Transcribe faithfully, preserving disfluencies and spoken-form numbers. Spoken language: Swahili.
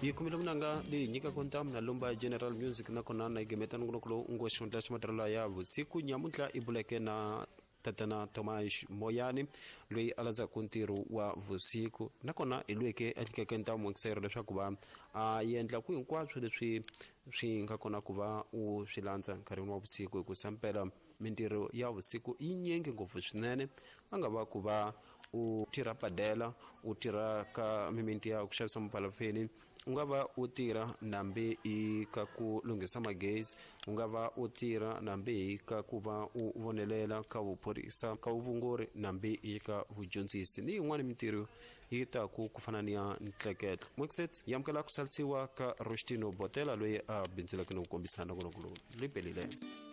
yikhumile munanga li nyika konta mna lomba General Music na kona na igemeta ngulo ngo shonda chmatrala ya vusiku nyamutla ibuleke na tatana Tomash Moyani lui alaza kuntiru wa vusiku nakona ilweke atikakenta mwexero leswaku va a yendla ku hinkwaswo leswi swi nga kona ku va u swilandza nkarhi wa vusiku hi ku sampela mintirho ya vusiku yi nyenge ngopfu swinene a nga va ku va u tirha padela u tirha ka mimiti ya ku xavisa mapalafeni u nga va u tirha nambe eka ku lunghisa magezi u nga va u tirha nambe eka ku va u vonelela ka vuphorisa ka vuvungori nambe eka vudyondzisi ni yin'wana mintirho yi taku ku fana ni ya ntleketlo mwexet yamukela ku salisiwa ka Rostino Botela loyi a bindzuleke no ku kombisana kunokulo lipelile